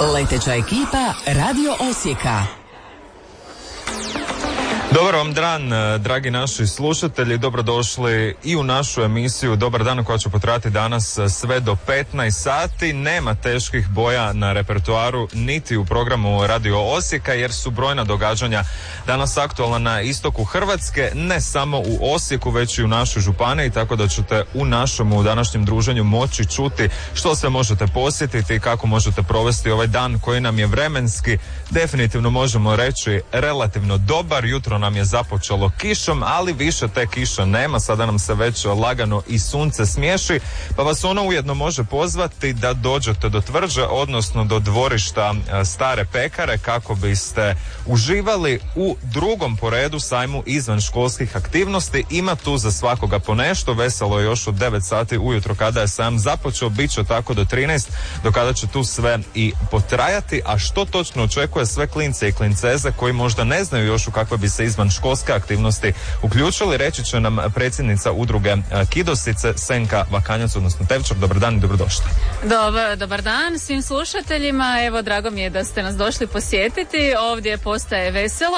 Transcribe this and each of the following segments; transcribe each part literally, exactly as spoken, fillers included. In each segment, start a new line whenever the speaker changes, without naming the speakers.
Leteća ekipa Radio Osijeka.
Dobar vam dan, dragi naši slušatelji, dobrodošli i u našu emisiju Dobar dan koja će potrajati danas sve do petnaest sati. Nema teških boja na repertoaru niti u programu Radio Osijeka jer su brojna događanja danas aktualna na istoku Hrvatske, ne samo u Osijeku već i u našoj županiji, tako da ćete u našem u današnjem druženju moći čuti što sve možete posjetiti i kako možete provesti ovaj dan koji nam je vremenski, definitivno možemo reći, relativno dobar. Jutro nam je započelo kišom, ali više te kiše nema, sada nam se već lagano i sunce smiješi, pa vas ono ujedno može pozvati da dođete do Tvrđe, odnosno do dvorišta Stare pekare, kako biste uživali u drugom po redu sajmu izvan školskih aktivnosti. Ima tu za svakoga po nešto, veselo je još od devet sati ujutro kada je sajam započeo, bit će tako do trinaest, do kada će tu sve i potrajati. A što točno očekuje sve klince i klinceze koji možda ne znaju još u kakve bi se izvan školske aktivnosti uključili, reći će nam predsjednica udruge Kidosice Senka Vakanjac, odnosno Tevčar. Dobar dan i dobrodošli.
Dobar, dobar dan svim slušateljima. Evo, drago mi je da ste nas došli posjetiti. Ovdje postaje veselo.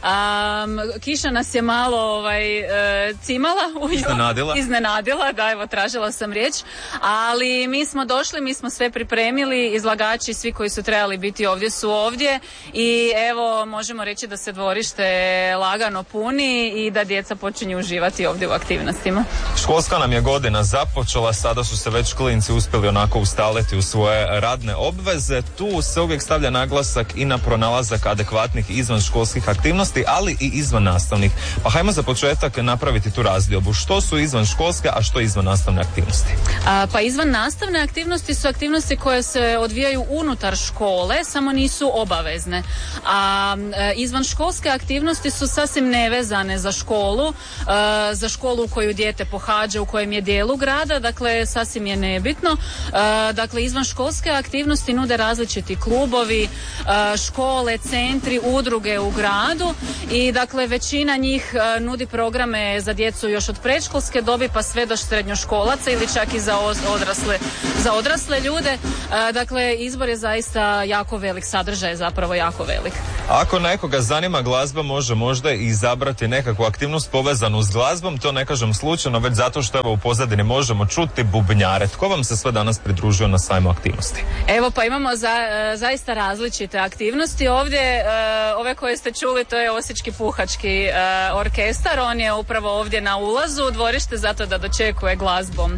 Um, kiša nas je malo ovaj, e, cimala,
iznenadila.
iznenadila, da, evo, tražila sam riječ, ali mi smo došli, mi smo sve pripremili, izlagači, svi koji su trebali biti ovdje su ovdje i evo, možemo reći da se dvorište lagano puni i da djeca počinju uživati ovdje u aktivnostima.
Školska nam je godina započela, sada su se već klinci uspjeli onako ustaliti u svoje radne obveze. Tu se uvijek stavlja naglasak i na pronalazak adekvatnih izvanškolskih aktivnosti, ali i izvan nastavnih. Pa hajmo za početak napraviti tu razdiobu. Što su izvan školske, a što izvan nastavne aktivnosti?
A, pa izvan nastavne aktivnosti su aktivnosti koje se odvijaju unutar škole, samo nisu obavezne. A e, izvan školske aktivnosti su sasvim nevezane za školu, e, za školu u koju dijete pohađa, u kojem je dijelu grada, dakle sasvim je nebitno. E, dakle, izvan školske aktivnosti nude različiti klubovi, e, škole, centri, udruge u gradu. I dakle većina njih uh, nudi programe za djecu još od predškolske dobi pa sve do srednjoškolaca ili čak i za odrasle, za odrasle ljude. Uh, dakle, izbor je zaista jako velik, sadržaj je zapravo jako velik.
Ako nekoga zanima glazba, može možda i izabrati nekakvu aktivnost povezanu s glazbom, to ne kažem slučajno, već zato što evo u pozadini možemo čuti bubnjare. Tko vam se sve danas pridružio na sajmu aktivnosti?
Evo, pa imamo za, uh, zaista različite aktivnosti ovdje. Uh, ove koje ste čuli, to je Osječki puhački uh, orkestar, on je upravo ovdje na ulazu u dvorište zato da dočekuje glazbom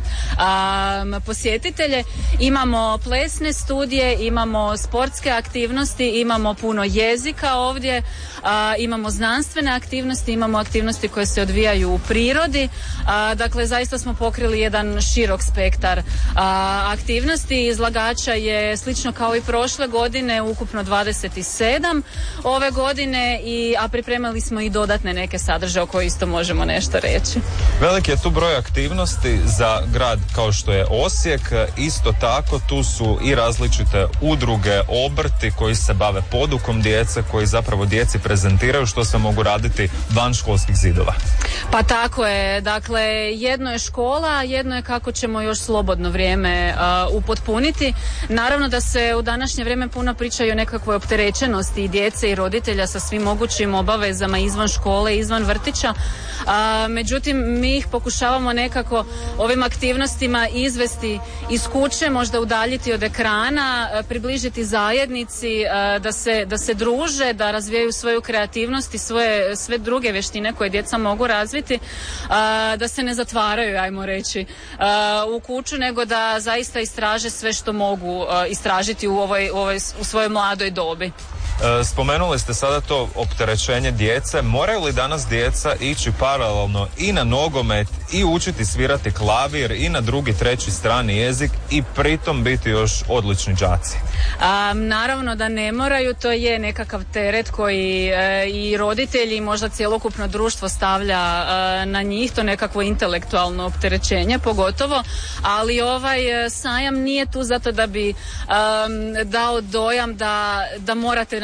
um, posjetitelje. Imamo plesne studije, imamo sportske aktivnosti, imamo puno jezika ovdje, uh, imamo znanstvene aktivnosti, imamo aktivnosti koje se odvijaju u prirodi. Uh, dakle, zaista smo pokrili jedan širok spektar uh, aktivnosti. Izlagača je slično kao i prošle godine, ukupno dvadeset sedam ove godine, i a pripremali smo i dodatne neke sadržaje o kojoj isto možemo nešto reći.
Veliki je tu broj aktivnosti za grad kao što je Osijek. Isto tako tu su i različite udruge, obrti koji se bave podukom djece, koji zapravo djeci prezentiraju što se mogu raditi van školskih zidova.
Pa tako je. Dakle, jedno je škola, jedno je kako ćemo još slobodno vrijeme uh, upotpuniti. Naravno da se u današnje vrijeme puno pričaju o nekakvoj opterećenosti i djece i roditelja sa svim mogućim obavezama izvan škole, izvan vrtića. A, međutim, mi ih pokušavamo nekako ovim aktivnostima izvesti iz kuće, možda udaljiti od ekrana, a, približiti zajednici, a, da se, da se druže, da razvijaju svoju kreativnost i svoje sve druge vještine koje djeca mogu razviti, a, da se ne zatvaraju, ajmo reći, a, u kuću, nego da zaista istraže sve što mogu a, istražiti u, ovoj, u, ovoj, u svojoj mladoj dobi.
Spomenuli ste sada to opterećenje djece. Moraju li danas djeca ići paralelno i na nogomet i učiti svirati klavir i na drugi, treći strani jezik i pritom biti još odlični đaci?
A, naravno da ne moraju, to je nekakav teret koji e, i roditelji i možda cjelokupno društvo stavlja e, na njih, to nekakvo intelektualno opterećenje pogotovo, ali ovaj e, sajam nije tu zato da bi e, dao dojam da, da morate na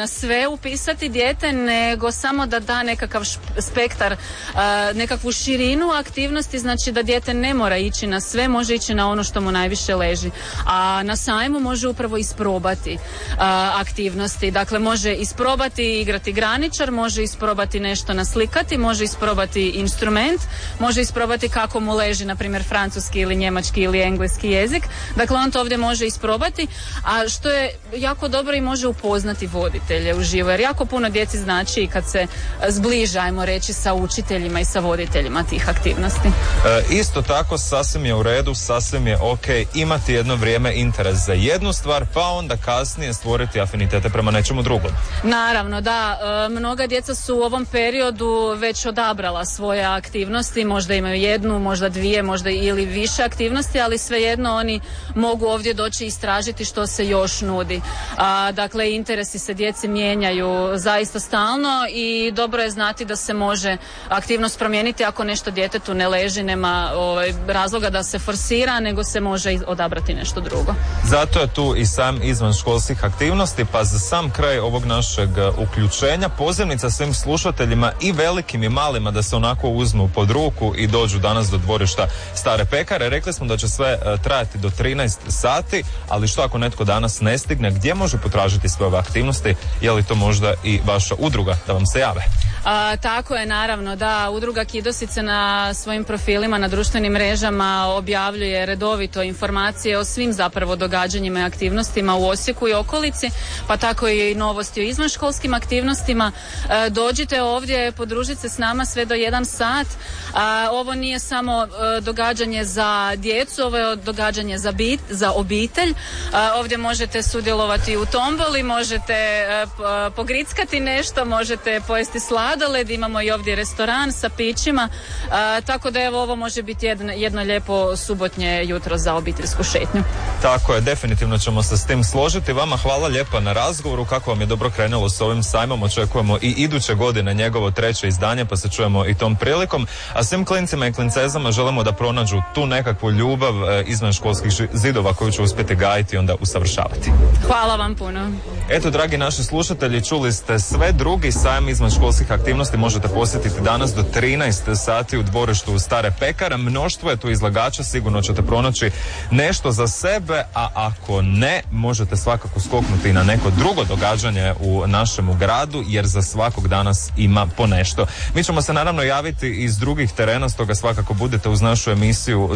na sve upisati dijete, nego samo da da nekakav spektar, uh, nekakvu širinu aktivnosti, znači da dijete ne mora ići na sve, može ići na ono što mu najviše leži. A na sajmu može upravo isprobati uh, aktivnosti. Dakle, može isprobati igrati graničar, može isprobati nešto naslikati, može isprobati instrument, može isprobati kako mu leži, na primjer, francuski ili njemački ili engleski jezik. Dakle, on to ovdje može isprobati, a što je jako dobro i može upoznati voditelje uživo, jer jako puno djeci znači i kad se zbliža, ajmo reći, sa učiteljima i sa voditeljima tih aktivnosti.
E, isto tako, sasvim je u redu, sasvim je ok imati jedno vrijeme interes za jednu stvar, pa onda kasnije stvoriti afinitete prema nečemu drugom.
Naravno, da. E, mnoga djeca su u ovom periodu već odabrala svoje aktivnosti, možda imaju jednu, možda dvije, možda ili više aktivnosti, ali svejedno oni mogu ovdje doći istražiti što se još nudi. A, dakle, interesi se djeci mijenjaju zaista stalno i dobro je znati da se može aktivnost promijeniti ako nešto djetetu ne leži, nema ovaj, razloga da se forsira, nego se može odabrati nešto drugo.
Zato je tu i sam izvan školskih aktivnosti, pa za sam kraj ovog našeg uključenja pozivnica svim slušateljima i velikim i malima da se onako uzmu pod ruku i dođu danas do dvorišta Stare pekare. Rekli smo da će sve uh, trajati do trinaest sati, ali što ako netko danas ne stigne, gdje može potražiti sve ove aktivnosti? Je li to možda i vaša udruga da vam se jave?
A, tako je, naravno, da. Udruga Kidosice na svojim profilima na društvenim mrežama objavljuje redovito informacije o svim zapravo događanjima i aktivnostima u Osijeku i okolici, pa tako i novosti o izvanškolskim aktivnostima. E, dođite ovdje, podružite se s nama sve do jedan sat. A, ovo nije samo e, događanje za djecu, ovo je događanje za, bit, za obitelj. A, ovdje možete sudjelovati u tomboli, možete e, pogrickati nešto, možete pojesti sladoled, imamo i ovdje restoran sa pićima, a, tako da evo ovo može biti jedno, jedno lijepo subotnje jutro za obiteljsku šetnju.
Tako je, definitivno ćemo se s tim složiti. Vama hvala lijepa na razgovoru, kako vam je dobro krenulo s ovim sajmom, očekujemo i iduće godine njegovo treće izdanje, pa se čujemo i tom prilikom, a svim klincima i klincezama želimo da pronađu tu nekakvu ljubav e, izvan školskih zidova koju će uspjeti gajiti i onda usavršavati.
Hvala vam puno.
Eto, dragi naši slušatelji, čuli ste sve. Drugi sajam izvan školskih aktivnosti možete posjetiti danas do trinaest sati u dvorištu Stare pekare. Mnoštvo je tu izlagača, sigurno ćete pronaći nešto za sebe, a ako ne, možete svakako skoknuti na neko drugo događanje u našemu gradu, jer za svakog danas ima po nešto. Mi ćemo se naravno javiti iz drugih terena, stoga svakako budete uz našu emisiju